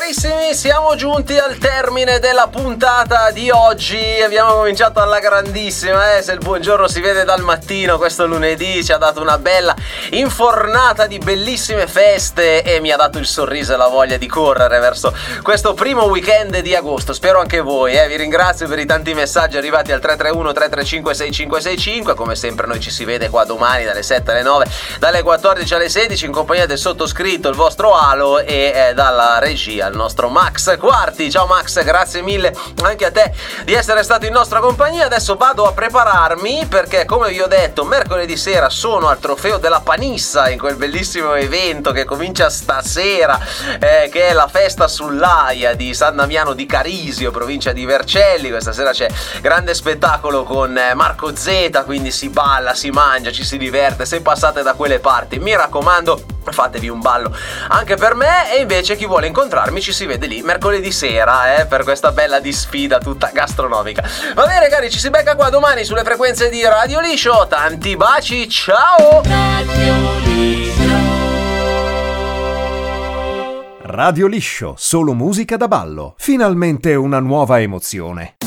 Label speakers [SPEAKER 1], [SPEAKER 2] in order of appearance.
[SPEAKER 1] Carissimi, siamo giunti al termine della puntata di oggi. Abbiamo cominciato alla grandissima, se il buongiorno si vede dal mattino, questo lunedì ci ha dato una bella infornata di bellissime feste e mi ha dato il sorriso e la voglia di correre verso questo primo weekend di agosto. Spero anche voi, vi ringrazio per i tanti messaggi arrivati al 331 335 6565. Come sempre noi ci si vede qua domani dalle 7 alle 9, dalle 14 alle 16 in compagnia del sottoscritto, il vostro Alo, e dalla regia il nostro Max Quarti. Ciao Max, grazie mille anche a te di essere stato in nostra compagnia. Adesso vado a prepararmi perché, come vi ho detto, mercoledì sera sono al Trofeo della Panissa, in quel bellissimo evento che comincia stasera, che è la festa sull'Aia di San Damiano di Carisio, provincia di Vercelli. Questa sera c'è grande spettacolo con Marco Z, quindi si balla, si mangia, ci si diverte. Se passate da quelle parti, mi raccomando, fatevi un ballo anche per me. E invece chi vuole incontrarmi ci si vede lì mercoledì sera, per questa bella disfida tutta gastronomica. Va bene cari, ci si becca qua domani sulle frequenze di Radio Liscio. Tanti baci, ciao!
[SPEAKER 2] Radio Liscio, solo musica da ballo. Finalmente una nuova emozione.